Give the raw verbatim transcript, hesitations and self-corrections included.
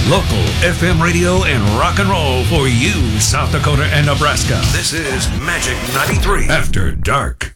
Local F M radio and rock and roll for you, South Dakota and Nebraska. This is Magic ninety-three After Dark.